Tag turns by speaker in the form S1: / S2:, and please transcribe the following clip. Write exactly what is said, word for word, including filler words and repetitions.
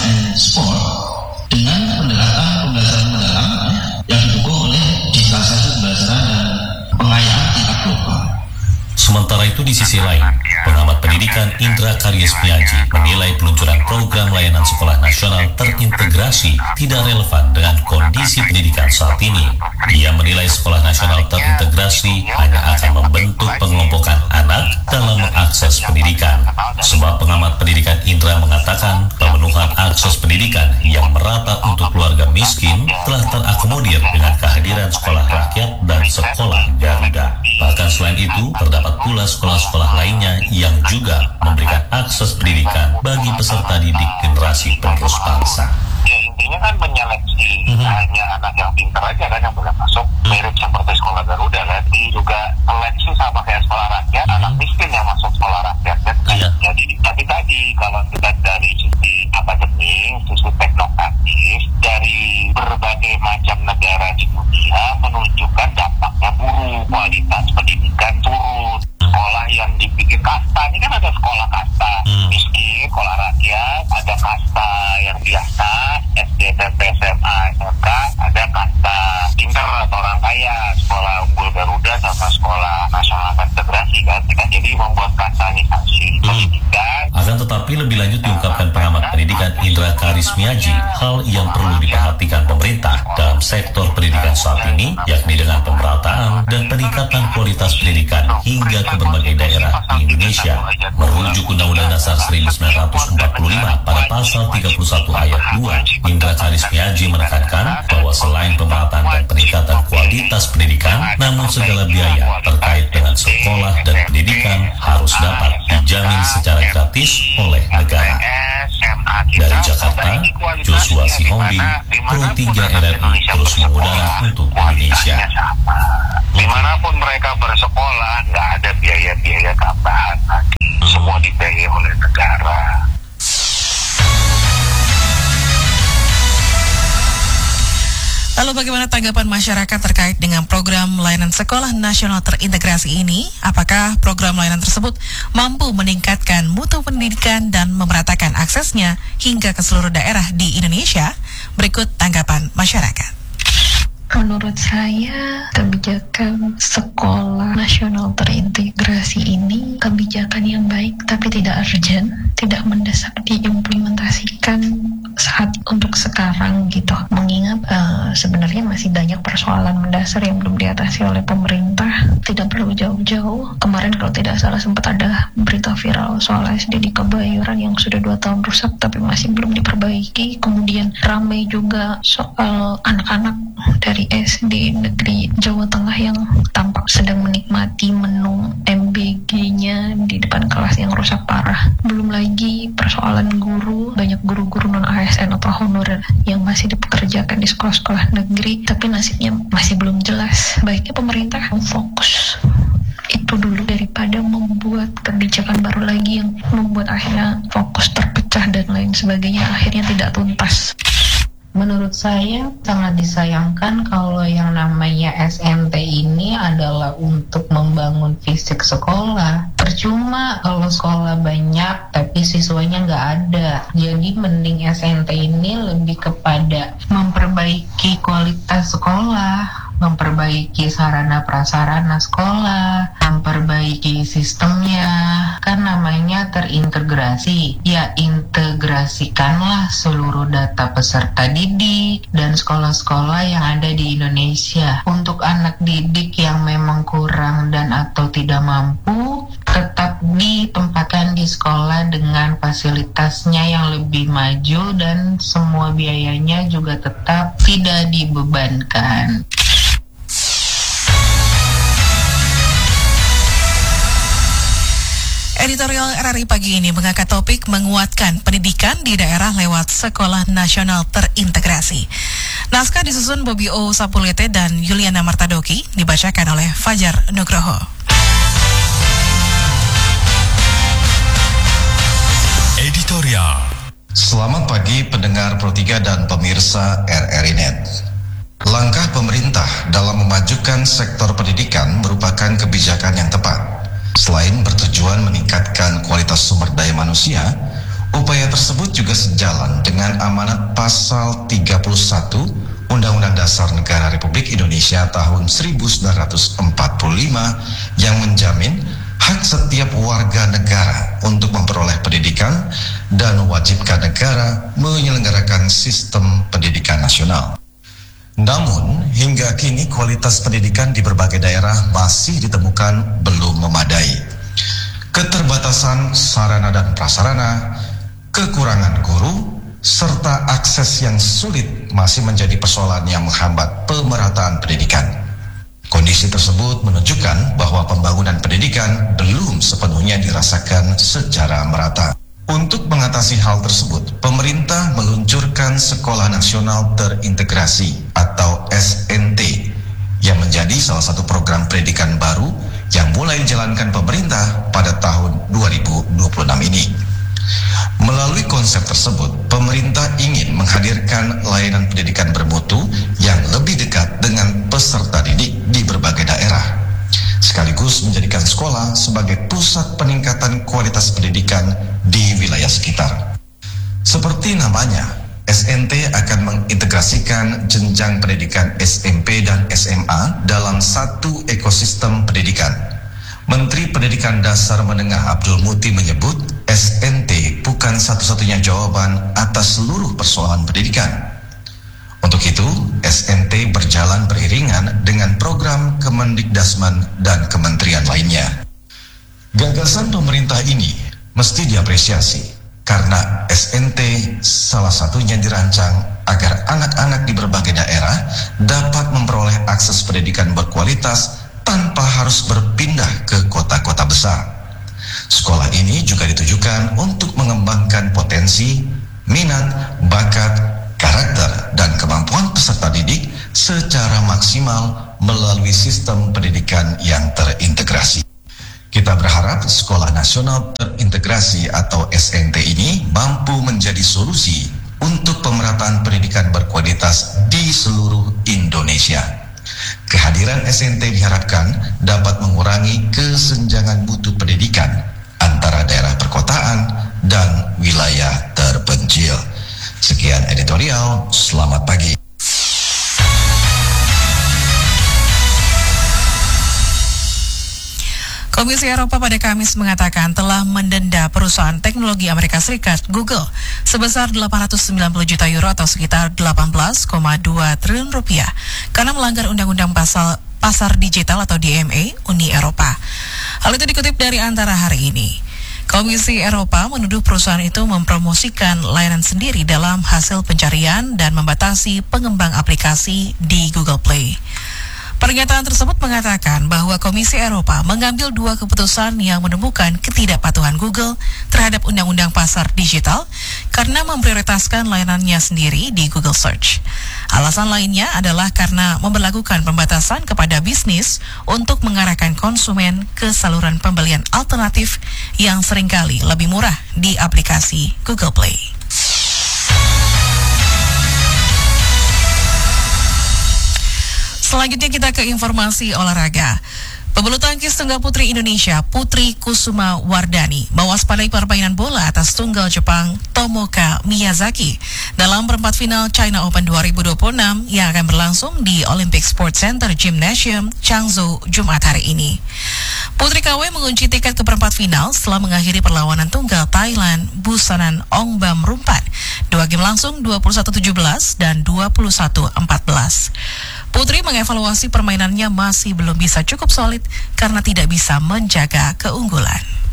S1: and Sport dengan pendekatan pembelajaran mendalam yang didukung oleh digitalisasi pembelajaran dan pengayaan tingkat global.
S2: Sementara itu di sisi lain, pengamat pendidikan Indra Karyasmiaji menilai peluncuran program layanan sekolah nasional terintegrasi tidak relevan dengan kondisi pendidikan saat ini. Ia menilai sekolah nasional terintegrasi hanya akan membentuk pengelompokan anak dalam mengakses pendidikan. Sebab pengamat pendidikan Indra mengatakan pemenuhan akses pendidikan yang merata untuk keluarga miskin telah terakomodir dengan kehadiran sekolah rakyat dan sekolah Garuda. Bahkan selain itu, terdapat pula sekolah-sekolah lainnya yang juga memberikan akses pendidikan bagi peserta didik generasi penerus bangsa.
S3: Ya intinya kan menyeleksi mm-hmm. hanya anak yang pintar aja kan yang boleh masuk, mirip seperti sekolah Garuda kan. Jadi juga seleksi sama kayak sekolah rakyat, mm-hmm. anak miskin yang masuk sekolah rakyat kan. Yeah. Jadi tapi tadi kalau kita dari sisi akademik, sisi teknokratis, dari berbagai macam negara di dunia menunjukkan dampaknya buruk, kualitas pendidikan turun. Sekolah yang dibikin kasta, ini kan ada sekolah kasta hmm. miskin, sekolah rakyat, ada kasta yang biasa, S D, S M P, S M A, S M K, ada kasta pinter atau orang kaya, sekolah unggul Garuda sama sekolah nasional integrasi kan, jadi membuat kastanisasi hmm. pendidikan.
S2: Akan tetapi lebih lanjut diungkapkan pengamat pendidikan Indra Karyasmiaji, hal yang perlu diperhatikan pemerintah dalam sektor pendidikan saat ini, yakni dengan pemerataan dan peningkatan kualitas pendidikan hingga ke berbagai daerah di Indonesia. Merujuk Undang-Undang Dasar seribu sembilan ratus empat puluh lima pada pasal tiga puluh satu ayat dua, Indra Karyasmiaji menekankan bahwa selain pemerataan dan peningkatan kualitas pendidikan, namun segala biaya terkait dengan sekolah dan pendidikan harus dapat dijamin secara gratis oleh negara. Dari Jakarta, Joshua Sihombi, Pro tiga R R I terus mengudara untuk Indonesia.
S3: Dimanapun mereka bersekolah, nggak ada biaya-biaya tambahan lagi. Semua dibiayai oleh negara.
S4: Lalu bagaimana tanggapan masyarakat terkait dengan program layanan sekolah nasional terintegrasi ini? Apakah program layanan tersebut mampu meningkatkan mutu pendidikan dan memeratakan aksesnya hingga ke seluruh daerah di Indonesia? Berikut tanggapan masyarakat.
S5: Menurut saya, kebijakan sekolah nasional terintegrasi ini kebijakan yang baik tapi tidak urgent, tidak mendesak diimplementasikan saat untuk sekarang gitu. Mengingat uh, sebenarnya masih banyak persoalan mendasar yang belum diatasi oleh pemerintah. Tidak perlu jauh-jauh. Kemarin kalau tidak salah sempat ada berita viral soal S D di Kebayoran yang sudah dua tahun rusak tapi masih belum diperbaiki. Kemudian ramai juga soal anak-anak dari S D negeri Jawa Tengah yang tampak sedang menikmati menu M B G-nya di depan kelas yang rusak parah. Belum lagi persoalan guru, banyak guru-guru non A S N atau honorer yang masih dipekerjakan di sekolah-sekolah negeri tapi nasibnya masih belum jelas. Baiknya pemerintah fokus itu dulu daripada membuat kebijakan baru lagi yang membuat akhirnya fokus terpecah dan lain sebagainya, akhirnya tidak tuntas.
S6: Menurut saya sangat disayangkan kalau yang namanya S M T ini adalah untuk membangun fisik sekolah. Percuma kalau sekolah banyak tapi siswanya nggak ada. Jadi mending S M T ini lebih kepada memperbaiki kualitas sekolah, memperbaiki sarana prasarana sekolah, memperbaiki sistemnya. Kan namanya terintegrasi. Ya integrasikanlah seluruh data peserta didik dan sekolah-sekolah yang ada di Indonesia. Untuk anak didik yang memang kurang dan atau tidak mampu, tetap ditempatkan di sekolah dengan fasilitasnya yang lebih maju dan semua biayanya juga tetap tidak dibebankan.
S4: Editorial R R I pagi ini mengangkat topik menguatkan pendidikan di daerah lewat sekolah nasional terintegrasi. Naskah disusun Bobby O. Sapulete dan Yuliana Martadoki, dibacakan oleh Fajar Nugroho.
S7: Editorial. Selamat pagi pendengar Pro tiga dan pemirsa R R I Net. Langkah pemerintah dalam memajukan sektor pendidikan merupakan kebijakan yang tepat. Selain bertujuan meningkatkan kualitas sumber daya manusia, Upaya tersebut juga sejalan dengan amanat pasal tiga puluh satu Undang-Undang Dasar Negara Republik Indonesia tahun seribu sembilan ratus empat puluh lima yang menjamin hak setiap warga negara untuk memperoleh pendidikan dan mewajibkan negara menyelenggarakan sistem pendidikan nasional. Namun, hingga kini kualitas pendidikan di berbagai daerah masih ditemukan belum memadai. Keterbatasan sarana dan prasarana, kekurangan guru, serta akses yang sulit masih menjadi persoalan yang menghambat pemerataan pendidikan. Kondisi tersebut menunjukkan bahwa pembangunan pendidikan belum sepenuhnya dirasakan secara merata. Untuk mengatasi hal tersebut, pemerintah meluncurkan Sekolah Nasional Terintegrasi atau S N T yang menjadi salah satu program pendidikan baru yang mulai dijalankan pemerintah pada tahun dua ribu dua puluh enam ini. Melalui konsep tersebut, pemerintah ingin menghadirkan layanan pendidikan bermutu yang lebih dekat dengan peserta didik di berbagai daerah, sekaligus menjadikan sekolah sebagai pusat peningkatan kualitas pendidikan di wilayah sekitar. Seperti namanya, S N T akan mengintegrasikan jenjang pendidikan S M P dan S M A dalam satu ekosistem pendidikan. Menteri Pendidikan Dasar Menengah Abdul Muti menyebut S N T bukan satu-satunya jawaban atas seluruh persoalan pendidikan. Untuk itu, S N T berjalan beriringan dengan program Kemendikdasmen dan kementerian lainnya. Gagasan pemerintah ini mesti diapresiasi karena S N T salah satunya dirancang agar anak-anak di berbagai daerah dapat memperoleh akses pendidikan berkualitas tanpa harus berpindah ke kota-kota besar. Sekolah ini juga ditujukan untuk mengembangkan potensi, minat, bakat, karakter, dan kemampuan peserta didik secara maksimal melalui sistem pendidikan yang terintegrasi. Kita berharap Sekolah Nasional Terintegrasi atau S N T ini mampu menjadi solusi untuk pemerataan pendidikan berkualitas di seluruh Indonesia. Kehadiran S N T diharapkan dapat mengurangi kesenjangan mutu pendidikan antara daerah perkotaan dan wilayah terpencil. Sekian editorial, selamat pagi.
S4: Komisi Eropa pada Kamis mengatakan telah mendenda perusahaan teknologi Amerika Serikat Google sebesar delapan ratus sembilan puluh juta euro atau sekitar delapan belas koma dua triliun rupiah karena melanggar Undang-Undang Pasal Pasar Digital atau D M A Uni Eropa. Hal itu dikutip dari Antara hari ini. Komisi Eropa menuduh perusahaan itu mempromosikan layanan sendiri dalam hasil pencarian dan membatasi pengembang aplikasi di Google Play. Pernyataan tersebut mengatakan bahwa Komisi Eropa mengambil dua keputusan yang menemukan ketidakpatuhan Google terhadap Undang-Undang Pasar Digital karena memprioritaskan layanannya sendiri di Google Search. Alasan lainnya adalah karena memberlakukan pembatasan kepada bisnis untuk mengarahkan konsumen ke saluran pembelian alternatif yang seringkali lebih murah di aplikasi Google Play. Selanjutnya kita ke informasi olahraga. Pebulu tangkis tunggal putri Indonesia Putri Kusuma Wardani mewaspadai permainan bola atas tunggal Jepang Tomoka Miyazaki dalam perempat final China Open dua ribu dua puluh enam yang akan berlangsung di Olympic Sports Center Gymnasium Changzhou Jumat hari ini. Putri K W mengunci tiket ke perempat final setelah mengakhiri perlawanan tunggal Thailand Busanan Ongbam Rumpat. Dua game langsung dua puluh satu tujuh belas dan dua puluh satu empat belas. Putri mengevaluasi permainannya masih belum bisa cukup solid karena tidak bisa menjaga keunggulan.